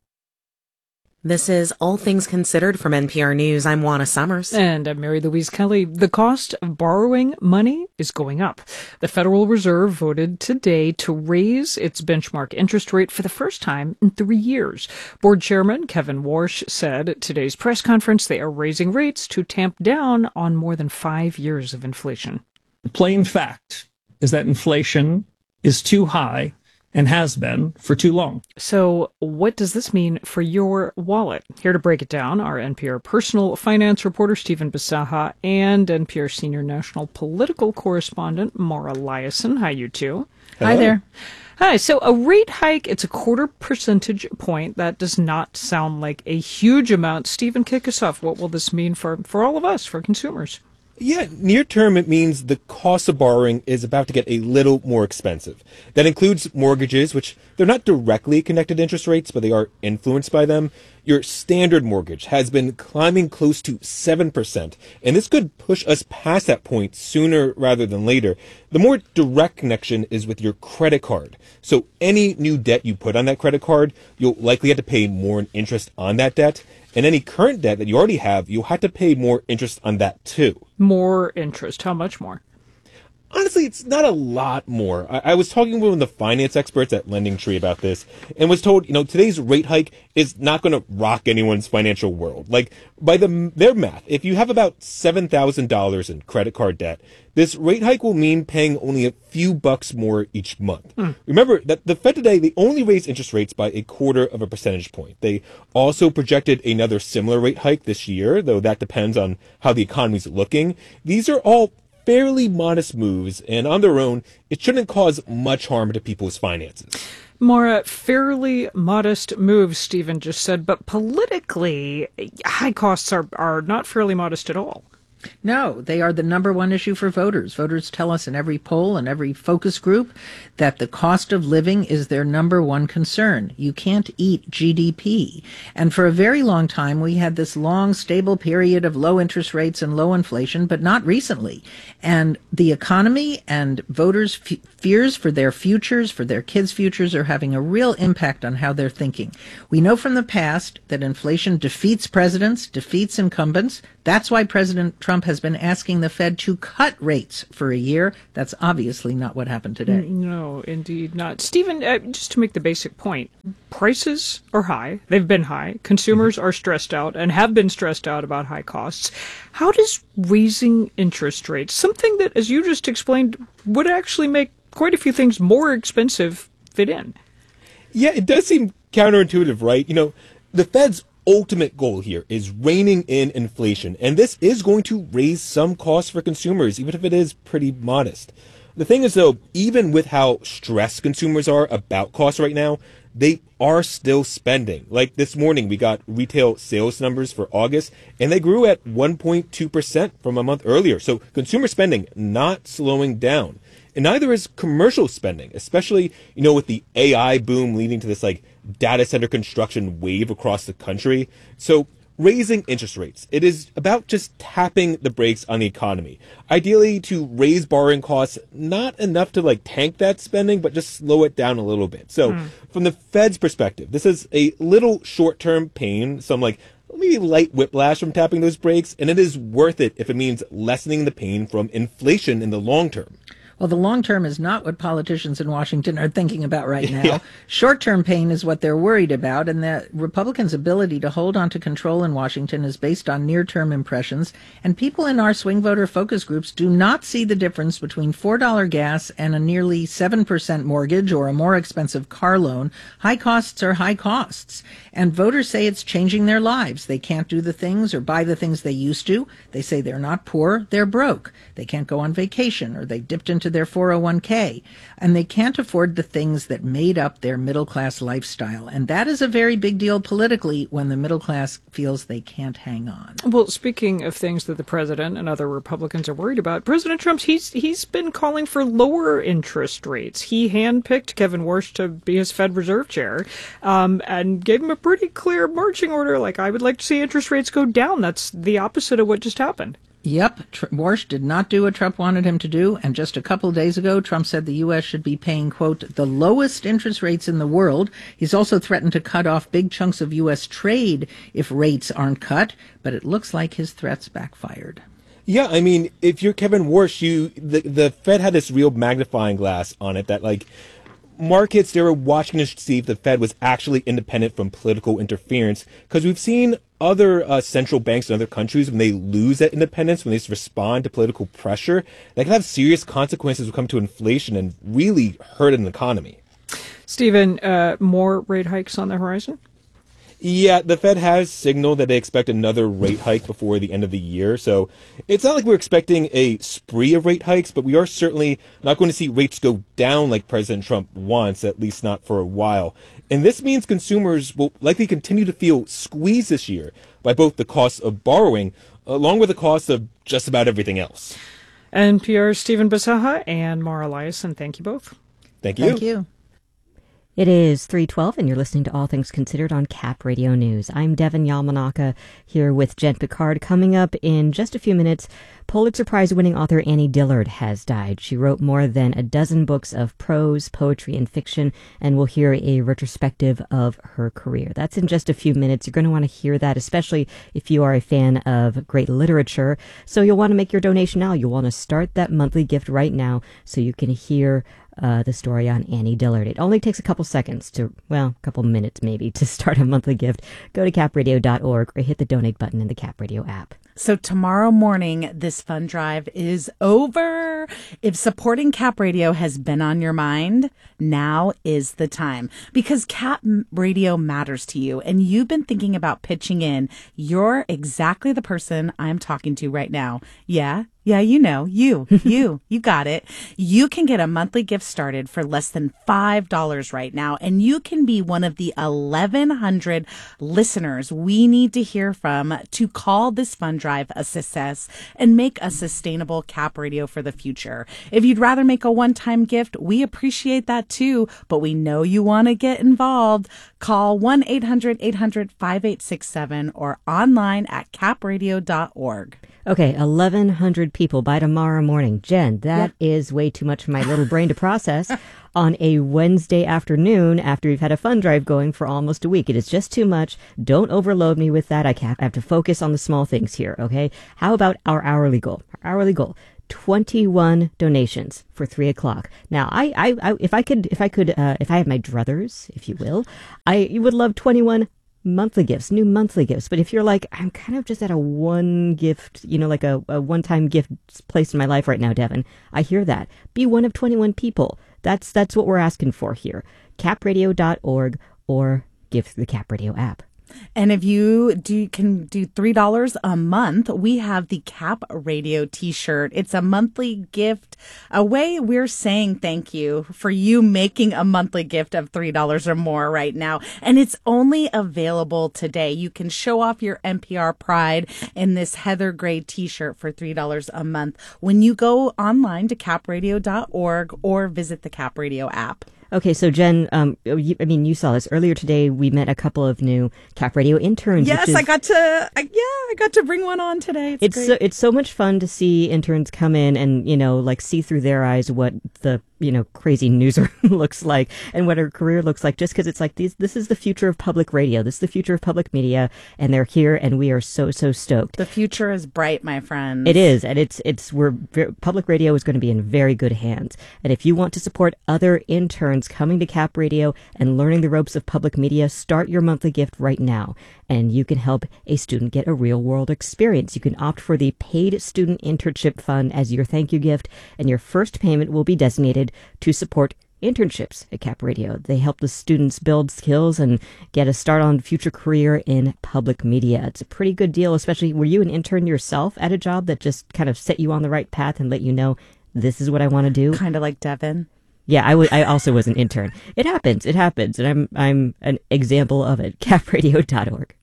This is All Things Considered from N P R News. I'm Juana Summers. And I'm Mary Louise Kelly. The cost of borrowing money is going up. The Federal Reserve voted today to raise its benchmark interest rate for the first time in three years. Board Chairman Kevin Warsh said at today's press conference they are raising rates to tamp down on more than five years of inflation. The plain fact is that inflation is too high and has been for too long. So what does this mean for your wallet? Here to break it down are N P R personal finance reporter Stephen Bisaha and N P R senior national political correspondent Mara Liasson. Hi, you two. Hello. Hi there. Hi. So a rate hike, it's a quarter percentage point. That does not sound like a huge amount. Stephen, kick us off. What will this mean for, for all of us, for consumers? Yeah, near term, it means the cost of borrowing is about to get a little more expensive. That includes mortgages, which they're not directly connected to interest rates, but they are influenced by them. Your standard mortgage has been climbing close to seven percent, and this could push us past that point sooner rather than later. The more direct connection is with your credit card. So any new debt you put on that credit card, you'll likely have to pay more in interest on that debt. And any current debt that you already have, you'll have to pay more interest on that too. More interest. How much more? Honestly, it's not a lot more. I, I was talking with one of the finance experts at LendingTree about this and was told, you know, today's rate hike is not going to rock anyone's financial world. Like, by the their math, if you have about seven thousand dollars in credit card debt, this rate hike will mean paying only a few bucks more each month. Mm. Remember that the Fed today, they only raised interest rates by a quarter of a percentage point. They also projected another similar rate hike this year, though that depends on how the economy's looking. These are all fairly modest moves, and on their own, it shouldn't cause much harm to people's finances. Maura, fairly modest moves, Stephen just said, but politically, high costs are, are not fairly modest at all. No, they are the number one issue for voters. Voters tell us in every poll and every focus group that the cost of living is their number one concern. You can't eat G D P. And for a very long time, we had this long, stable period of low interest rates and low inflation, but not recently. And the economy and voters' f- fears for their futures, for their kids' futures, are having a real impact on how they're thinking. We know from the past that inflation defeats presidents, defeats incumbents. That's why President Trump has been asking the Fed to cut rates for a year. That's obviously not what happened today. No, indeed not. Stephen, uh, just to make the basic point, prices are high. They've been high. Consumers mm-hmm. are stressed out and have been stressed out about high costs. How does raising interest rates, something that, as you just explained, would actually make quite a few things more expensive, fit in? Yeah, it does seem counterintuitive, right? You know, the Fed's ultimate goal here is reining in inflation, and this is going to raise some costs for consumers, even if it is pretty modest. The thing is, though, even with how stressed consumers are about costs right now, they are still spending. Like this morning, we got retail sales numbers for August, and they grew at one point two percent from a month earlier. So consumer spending not slowing down. And neither is commercial spending, especially, you know, with the A I boom leading to this like data center construction wave across the country. So raising interest rates, it is about just tapping the brakes on the economy. Ideally to raise borrowing costs, not enough to like tank that spending, but just slow it down a little bit. So mm. from the Fed's perspective, this is a little short-term pain, some like maybe light whiplash from tapping those brakes, and it is worth it if it means lessening the pain from inflation in the long term. Well, the long term is not what politicians in Washington are thinking about right now. Yeah. Short-term pain is what they're worried about, and the Republicans' ability to hold on to control in Washington is based on near-term impressions, and people in our swing voter focus groups do not see the difference between four dollars gas and a nearly seven percent mortgage or a more expensive car loan. High costs are high costs, and voters say it's changing their lives. They can't do the things or buy the things they used to. They say they're not poor, they're broke. They can't go on vacation, or they dipped into their four oh one k, and they can't afford the things that made up their middle-class lifestyle. And that is a very big deal politically when the middle class feels they can't hang on. Well, speaking of things that the president and other Republicans are worried about, President Trump, he's he's been calling for lower interest rates. He handpicked Kevin Warsh to be his Fed Reserve chair um, and gave him a pretty clear marching order, like, I would like to see interest rates go down. That's the opposite of what just happened. Yep, Tr- Warsh did not do what Trump wanted him to do, and just a couple of days ago, Trump said the U S should be paying, quote, the lowest interest rates in the world. He's also threatened to cut off big chunks of U S trade if rates aren't cut, but it looks like his threats backfired. Yeah, I mean, if you're Kevin Warsh, you the, the Fed had this real magnifying glass on it that, like, markets, they were watching to see if the Fed was actually independent from political interference, because we've seen other uh, central banks in other countries, when they lose that independence, when they just respond to political pressure, that can have serious consequences when it comes to inflation and really hurt an economy. Stephen, uh, more rate hikes on the horizon? Yeah, the Fed has signaled that they expect another rate hike before the end of the year. So it's not like we're expecting a spree of rate hikes, but we are certainly not going to see rates go down like President Trump wants, at least not for a while. And this means consumers will likely continue to feel squeezed this year by both the cost of borrowing along with the cost of just about everything else. N P R's Stephen Bisaha and Maura Liasson, thank you both. Thank you. Thank you. It is three twelve, and you're listening to All Things Considered on Cap Radio News. I'm Devin Yamanaka here with Jen Picard. Coming up in just a few minutes, Pulitzer Prize-winning author Annie Dillard has died. She wrote more than a dozen books of prose, poetry, and fiction, and we'll hear a retrospective of her career. That's in just a few minutes. You're going to want to hear that, especially if you are a fan of great literature. So you'll want to make your donation now. You'll want to start that monthly gift right now so you can hear Uh, the story on Annie Dillard. It only takes a couple seconds to, well, a couple minutes maybe, to start a monthly gift. Go to cap radio dot org or hit the donate button in the Cap Radio app. So tomorrow morning, this fund drive is over. If supporting Cap Radio has been on your mind, now is the time. Because Cap Radio matters to you and you've been thinking about pitching in, you're exactly the person I'm talking to right now. Yeah, Yeah, you know, you, you, you got it. You can get a monthly gift started for less than five dollars right now, and you can be one of the eleven hundred listeners we need to hear from to call this fund drive a success and make a sustainable Cap Radio for the future. If you'd rather make a one-time gift, we appreciate that too, but we know you want to get involved. Call one eight hundred eight hundred five eight six seven or online at cap radio dot org. Okay, eleven hundred people by tomorrow morning. Jen, that yeah. is way too much for my little brain to process on a Wednesday afternoon after we've had a fund drive going for almost a week. It is just too much. Don't overload me with that. I have to focus on the small things here, okay? How about our hourly goal? Our hourly goal. twenty-one donations for three o'clock. Now, I, I, I if I could, if I could, uh, if I had my druthers, if you will, I would love twenty-one monthly gifts, new monthly gifts. But if you're like, I'm kind of just at a one gift, you know, like a, a one-time gift place in my life right now, Devin, I hear that. Be one of twenty-one people. That's, that's what we're asking for here. cap radio dot org or give the Cap Radio app. And if you do can do three dollars a month, we have the Cap Radio t-shirt. It's a monthly gift, a way we're saying thank you for you making a monthly gift of three dollars or more right now. And it's only available today. You can show off your N P R pride in this Heather Gray t-shirt for three dollars a month when you go online to cap radio dot org or visit the Cap Radio app. Okay, so Jen, um, you, I mean, you saw this earlier today. We met a couple of new Cap Radio interns. Yes, is, I got to. I, yeah, I got to bring one on today. It's, it's great. so, it's so much fun to see interns come in and, you know, like see through their eyes what the, you know, crazy newsroom looks like and what her career looks like. Just because it's like these, this is the future of public radio. This is the future of public media, and they're here, and we are so so stoked. The future is bright, my friends. It is, and it's it's we're public radio is going to be in very good hands. And if you want to support other interns coming to Cap Radio and learning the ropes of public media, start your monthly gift right now, and you can help a student get a real world experience. You can opt for the paid student internship fund as your thank you gift, and your first payment will be designated to support internships at Cap Radio. They help the students build skills and get a start on future career in public media. It's a pretty good deal, especially were you an intern yourself at a job that just kind of set you on the right path and let you know this is what I want to do? Kind of like Devin. Yeah, I, w- I also was an intern. It happens. It happens. And I'm I'm an example of it. cap radio dot org.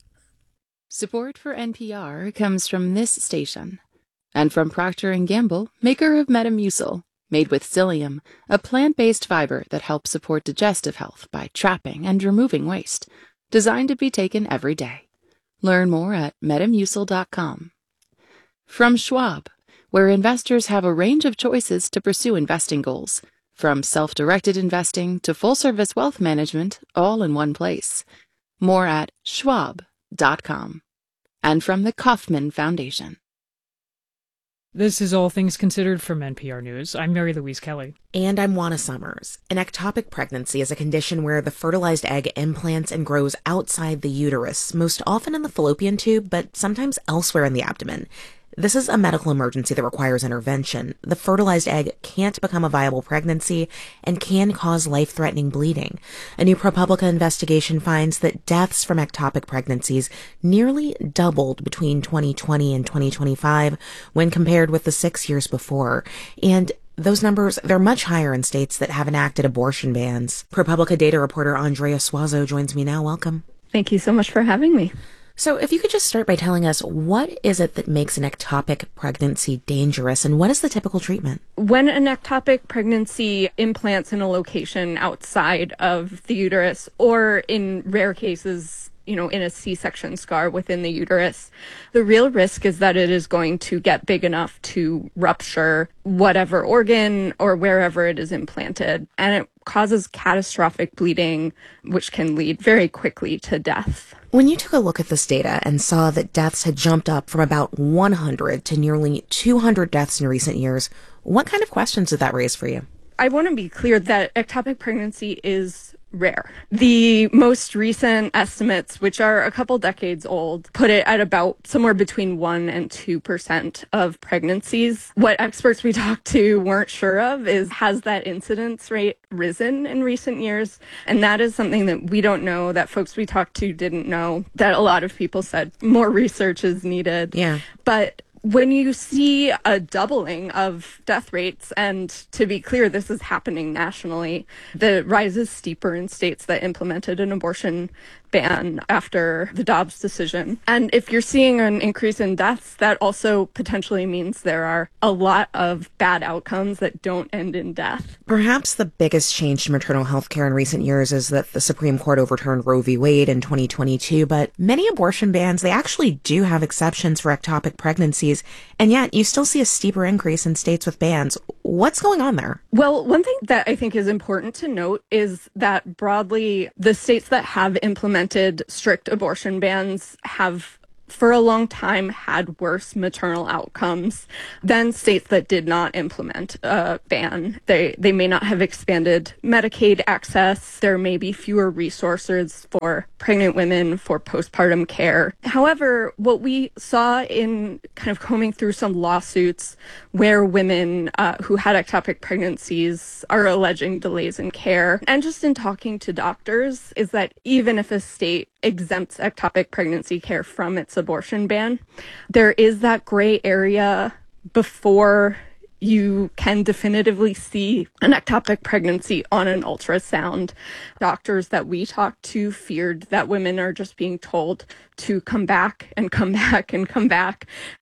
Support for N P R comes from this station and from Procter and Gamble, maker of Metamucil, made with psyllium, a plant-based fiber that helps support digestive health by trapping and removing waste, designed to be taken every day. Learn more at metamucil dot com. From Schwab, where investors have a range of choices to pursue investing goals, from self-directed investing to full-service wealth management, all in one place. More at schwab dot com. And from the Kauffman Foundation. This is All Things Considered from N P R News. I'm Mary Louise Kelly. And I'm Juana Summers. An ectopic pregnancy is a condition where the fertilized egg implants and grows outside the uterus, most often in the fallopian tube, but sometimes elsewhere in the abdomen. This is a medical emergency that requires intervention. The fertilized egg can't become a viable pregnancy and can cause life-threatening bleeding. A new ProPublica investigation finds that deaths from ectopic pregnancies nearly doubled between twenty twenty and twenty twenty-five when compared with the six years before. And those numbers, they're much higher in states that have enacted abortion bans. ProPublica data reporter Andrea Suazo joins me now. Welcome. Thank you so much for having me. So if you could just start by telling us, what is it that makes an ectopic pregnancy dangerous, and what is the typical treatment? When an ectopic pregnancy implants in a location outside of the uterus, or in rare cases, you know, in a C-section scar within the uterus, the real risk is that it is going to get big enough to rupture whatever organ or wherever it is implanted, and it causes catastrophic bleeding, which can lead very quickly to death. When you took a look at this data and saw that deaths had jumped up from about one hundred to nearly two hundred deaths in recent years, what kind of questions did that raise for you? I want to be clear that ectopic pregnancy is rare. The most recent estimates, which are a couple decades old, put it at about somewhere between one and two percent of pregnancies. What experts we talked to weren't sure of is, has that incidence rate risen in recent years? And that is something that we don't know, that folks we talked to didn't know, that a lot of people said more research is needed. Yeah. But When you see a doubling of death rates, and to be clear, this is happening nationally, the rise is steeper in states that implemented an abortion ban after the Dobbs decision. And if you're seeing an increase in deaths, that also potentially means there are a lot of bad outcomes that don't end in death. Perhaps the biggest change to maternal health care in recent years is that the Supreme Court overturned Roe v. Wade in twenty twenty-two, but many abortion bans, they actually do have exceptions for ectopic pregnancies, and yet you still see a steeper increase in states with bans. What's going on there? Well, one thing that I think is important to note is that broadly, the states that have implemented strict abortion bans have for a long time had worse maternal outcomes than states that did not implement a ban. They they may not have expanded Medicaid access. There may be fewer resources for pregnant women for postpartum care. However, what we saw in kind of combing through some lawsuits where women uh, who had ectopic pregnancies are alleging delays in care, and just in talking to doctors, is that even if a state exempts ectopic pregnancy care from its abortion ban, there is that gray area before you can definitively see an ectopic pregnancy on an ultrasound. Doctors that we talked to feared that women are just being told to come back and come back and come back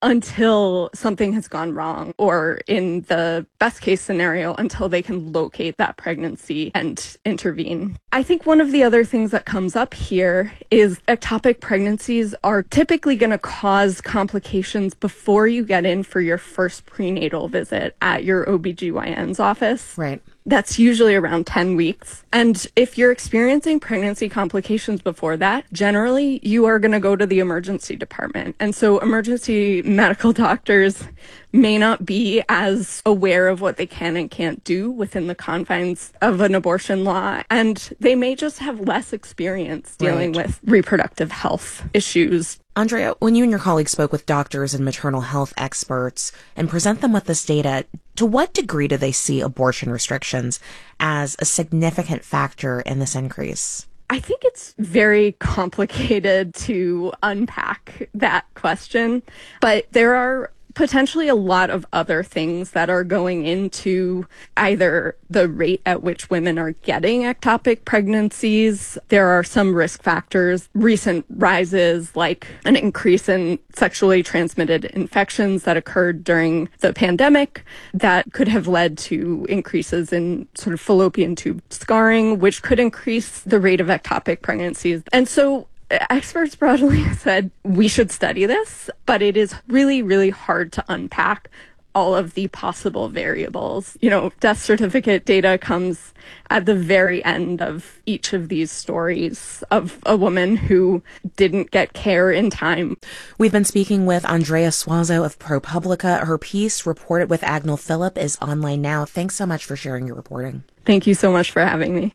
until something has gone wrong, or in the best case scenario, until they can locate that pregnancy and intervene. I think one of the other things that comes up here is ectopic pregnancies are typically going to cause complications before you get in for your first prenatal visit at your O B G Y N's office. Right. That's usually around ten weeks. And if you're experiencing pregnancy complications before that, generally you are going to go to the emergency department. And so emergency medical doctors may not be as aware of what they can and can't do within the confines of an abortion law. And they may just have less experience dealing Right. with reproductive health issues. Andrea, when you and your colleagues spoke with doctors and maternal health experts and present them with this data, to what degree do they see abortion restrictions as a significant factor in this increase? I think it's very complicated to unpack that question, but there are potentially a lot of other things that are going into either the rate at which women are getting ectopic pregnancies. There are some risk factors, recent rises like an increase in sexually transmitted infections that occurred during the pandemic that could have led to increases in sort of fallopian tube scarring, which could increase the rate of ectopic pregnancies. And so experts broadly said we should study this, but it is really, really hard to unpack all of the possible variables. You know, death certificate data comes at the very end of each of these stories of a woman who didn't get care in time. We've been speaking with Andrea Suazo of ProPublica. Her piece, reported with Agnel Phillip, is online now. Thanks so much for sharing your reporting. Thank you so much for having me.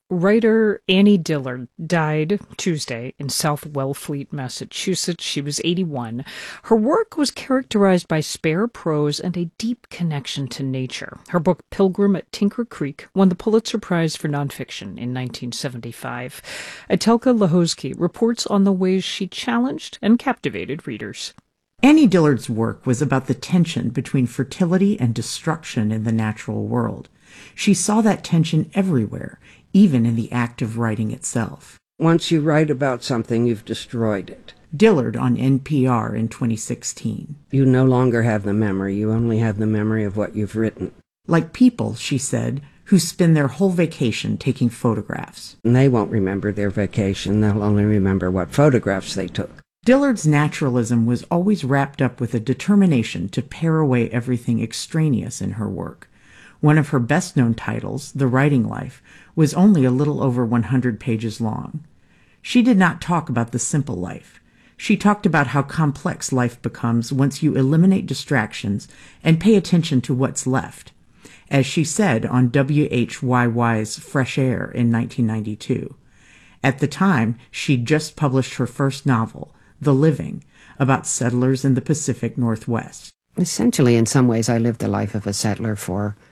Writer Annie Dillard died Tuesday in South Wellfleet, Massachusetts. She was eighty-one. Her work was characterized by spare prose and a deep connection to nature. Her book Pilgrim at Tinker Creek won the Pulitzer Prize for Nonfiction in nineteen seventy-five. Etelka Lahosky reports on the ways she challenged and captivated readers. Annie Dillard's work was about the tension between fertility and destruction in the natural world. She saw that tension everywhere, even in the act of writing itself. Once you write about something, you've destroyed it. Dillard on N P R in twenty sixteen. You no longer have the memory. You only have the memory of what you've written. Like people, she said, who spend their whole vacation taking photographs. And they won't remember their vacation. They'll only remember what photographs they took. Dillard's naturalism was always wrapped up with a determination to pare away everything extraneous in her work. One of her best-known titles, The Writing Life, was only a little over one hundred pages long. She did not talk about the simple life. She talked about how complex life becomes once you eliminate distractions and pay attention to what's left. As she said on W H Y Y's Fresh Air in nineteen ninety-two. At the time, she'd just published her first novel, The Living, about settlers in the Pacific Northwest. Essentially, in some ways, I lived the life of a settler for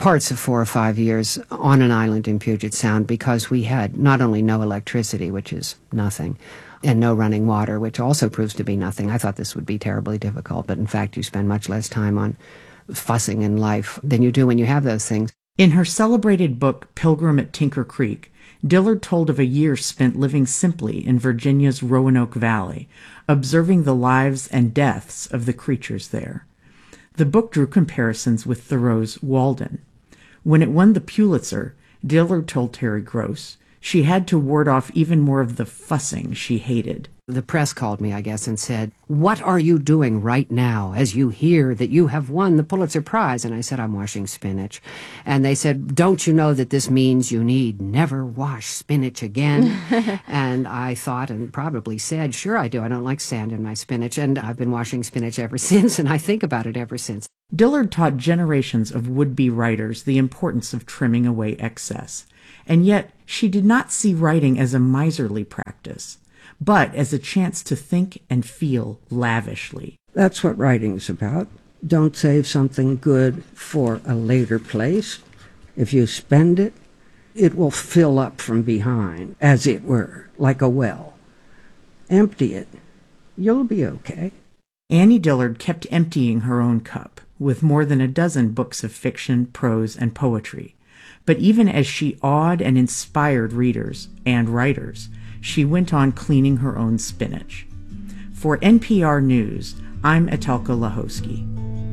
parts of four or five years on an island in Puget Sound because we had not only no electricity, which is nothing, and no running water, which also proves to be nothing. I thought this would be terribly difficult, but in fact you spend much less time on fussing in life than you do when you have those things. In her celebrated book, Pilgrim at Tinker Creek, Dillard told of a year spent living simply in Virginia's Roanoke Valley, observing the lives and deaths of the creatures there. The book drew comparisons with Thoreau's Walden. When it won the Pulitzer, Dillard told Terry Gross she had to ward off even more of the fussing she hated. The press called me, I guess, and said, "What are you doing right now as you hear that you have won the Pulitzer Prize?" And I said, "I'm washing spinach." And they said, "Don't you know that this means you need never wash spinach again?" And I thought and probably said, "Sure I do. I don't like sand in my spinach." And I've been washing spinach ever since, and I think about it ever since. Dillard taught generations of would-be writers the importance of trimming away excess. And yet, she did not see writing as a miserly practice, but as a chance to think and feel lavishly. That's what writing's about. Don't save something good for a later place. If you spend it, it will fill up from behind, as it were, like a well. Empty it. You'll be okay. Annie Dillard kept emptying her own cup, with more than a dozen books of fiction, prose, and poetry. But even as she awed and inspired readers and writers, she went on cleaning her own spinach. For N P R News, I'm Etelka Lahosky.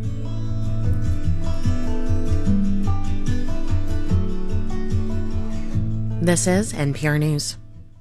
This is N P R News.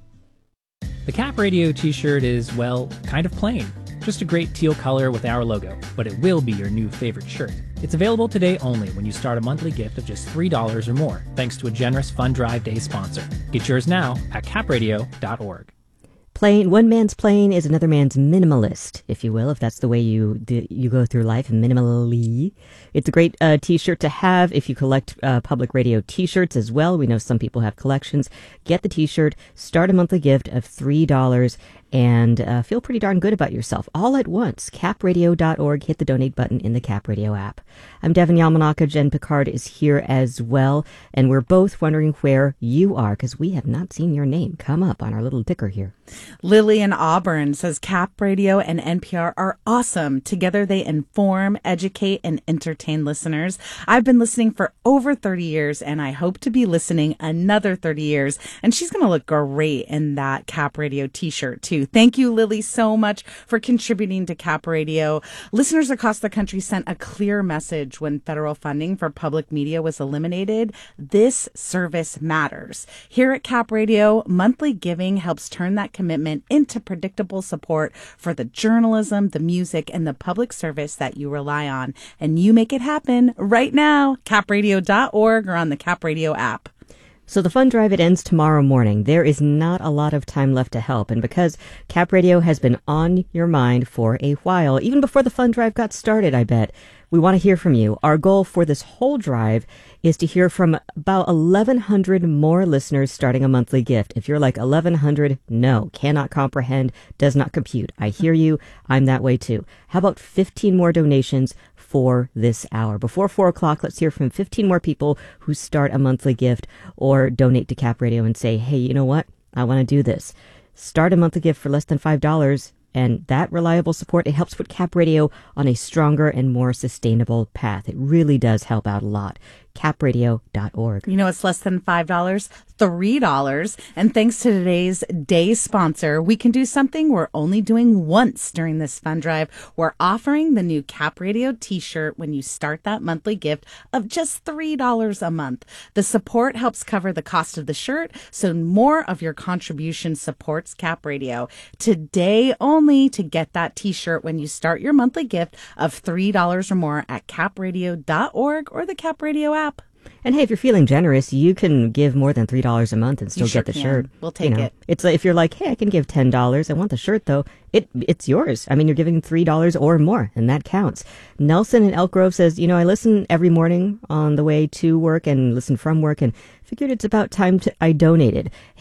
The Cap Radio t-shirt is, well, kind of plain. Just a great teal color with our logo, but it will be your new favorite shirt. It's available today only when you start a monthly gift of just three dollars or more, thanks to a generous Fund Drive Day sponsor. Get yours now at cap radio dot org. Plain, one man's plane is another man's minimalist, if you will, if that's the way you you go through life, minimally. It's a great uh, t-shirt to have if you collect uh, public radio t-shirts as well. We know some people have collections. Get the t-shirt, start a monthly gift of three dollars, and uh, feel pretty darn good about yourself all at once. cap radio dot org, hit the donate button in the Cap Radio app. I'm Devin Yamanaka. Jen Picard is here as well, and we're both wondering where you are because we have not seen your name come up on our little ticker here. Lily in Auburn says Cap Radio and N P R are awesome. Together they inform, educate, and entertain listeners. I've been listening for over thirty years, and I hope to be listening another thirty years. And she's going to look great in that Cap Radio t-shirt, too. Thank you, Lily, so much for contributing to Cap Radio. Listeners across the country sent a clear message when federal funding for public media was eliminated. This service matters. Here at Cap Radio, monthly giving helps turn that commitment into predictable support for the journalism, the music, and the public service that you rely on. And you make it happen right now. cap radio dot org or on the Cap Radio app. So the fund drive, it ends tomorrow morning. There is not a lot of time left to help. And because Cap Radio has been on your mind for a while, even before the fund drive got started, I bet, we want to hear from you. Our goal for this whole drive is to hear from about eleven hundred more listeners starting a monthly gift. If you're like eleven hundred, no, cannot comprehend, does not compute. I hear you. I'm that way too. How about fifteen more donations for this hour? Before four o'clock, let's hear from fifteen more people who start a monthly gift or donate to Cap Radio and say, hey, you know what? I want to do this. Start a monthly gift for less than five dollars. And that reliable support, it helps put Cap Radio on a stronger and more sustainable path. It really does help out a lot. cap radio dot org. You know, it's less than five dollars, three dollars. And thanks to today's day sponsor, we can do something we're only doing once during this fund drive. We're offering the new Cap Radio t-shirt when you start that monthly gift of just three dollars a month. The support helps cover the cost of the shirt, so more of your contribution supports Cap Radio. Today only to get that t-shirt when you start your monthly gift of three dollars or more at cap radio dot org or the Cap Radio app. And hey, if you're feeling generous, you can give more than three dollars a month and still You sure get the can. shirt. We'll take you know, it. It's like if you're like, hey, I can give ten dollars. I want the shirt, though. It It's yours. I mean, you're giving three dollars or more, and that counts. Nelson in Elk Grove says, you know, I listen every morning on the way to work and listen from work and figured it's about time to I donated. Hey,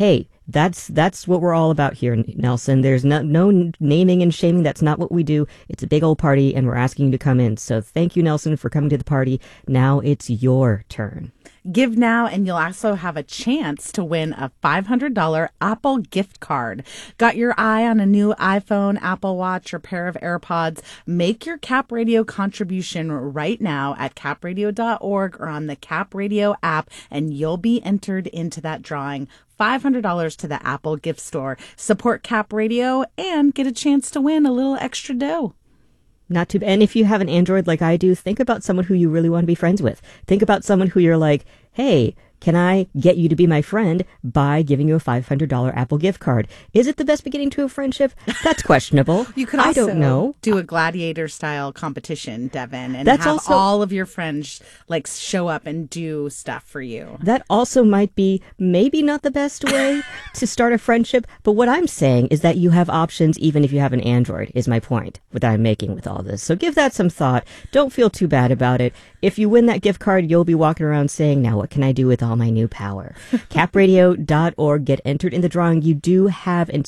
That's that's what we're all about here, Nelson. There's no, no naming and shaming. That's not what we do. It's a big old party, and we're asking you to come in. So thank you, Nelson, for coming to the party. Now it's your turn. Give now, and you'll also have a chance to win a five hundred dollars Apple gift card. Got your eye on a new iPhone, Apple Watch, or pair of AirPods? Make your Cap Radio contribution right now at cap radio dot org or on the Cap Radio app, and you'll be entered into that drawing. five hundred dollars to the Apple gift store. Support Cap Radio and get a chance to win a little extra dough. Not too, and if you have an Android like I do, think about someone who you really want to be friends with. Think about someone who you're like, hey, can I get you to be my friend by giving you a five hundred dollars Apple gift card? Is it the best beginning to a friendship? That's questionable. You could I also don't know. do a gladiator-style competition, Devin, and That's have also, all of your friends like show up and do stuff for you. That also might be maybe not the best way to start a friendship, but what I'm saying is that you have options even if you have an Android, is my point that I'm making with all this. So give that some thought. Don't feel too bad about it. If you win that gift card, you'll be walking around saying, now what can I do with all my new power? cap radio dot org. Get entered in the drawing. You do have until